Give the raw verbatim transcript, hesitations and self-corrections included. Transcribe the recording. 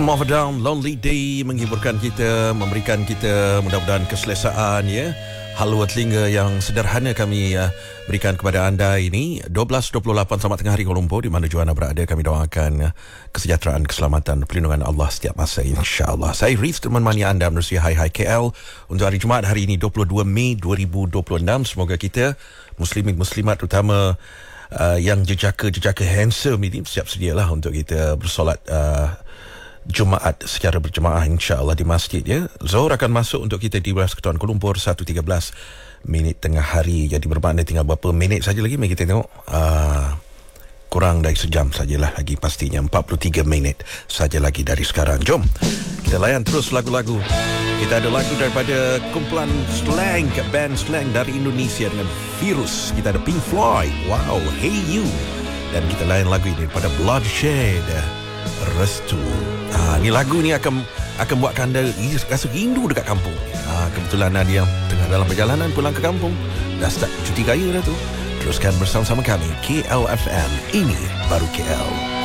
Move Down, Lonely Day menghiburkan kita, memberikan kita mudah-mudahan keselesaan, ya. Halwa telinga yang sederhana kami uh, berikan kepada anda ini. dua belas dua puluh lapan selamat tengah hari Kuala Lumpur, di mana jua anda berada. Kami doakan uh, kesejahteraan, keselamatan, perlindungan Allah setiap masa, insya-Allah. Saya Rif, teman mania anda menerusi Hai Hai K L untuk hari Jumaat hari ini dua puluh dua Mei dua ribu dua puluh enam. Semoga kita muslimin muslimat terutama uh, yang jejaka-jejaka handsome ini siap sedialah untuk kita bersolat uh, Jumaat secara berjemaah, insya-Allah, di masjid, ya. Zuhur akan masuk untuk kita di Wilayah Ketuan Kuala Lumpur satu tiga belas minit tengah hari. Jadi bermakna tinggal berapa minit saja lagi. Mari kita tengok. Uh, kurang dari sejam sajalah lagi pastinya. empat puluh tiga minit saja lagi dari sekarang. Jom kita layan terus lagu-lagu. Kita ada lagu daripada kumpulan slang, band slang dari Indonesia dengan Virus. Kita ada Pink Floyd, wow, Hey You. Dan kita layan lagu ini daripada Bloodshed, Restu. Ha, ni lagu ni akan akan buatkan anda rasa rindu dekat kampung. Ha, kebetulan ada yang tengah dalam perjalanan pulang ke kampung, dah start cuti raya dah tu. Teruskan bersama-sama kami K L F M. Ini baru K L.